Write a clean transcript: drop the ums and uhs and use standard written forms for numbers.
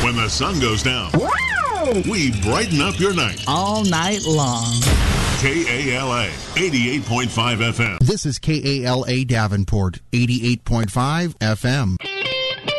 When the sun goes down, we brighten up your night. All night long. KALA 88.5 FM. This is KALA Davenport 88.5 FM.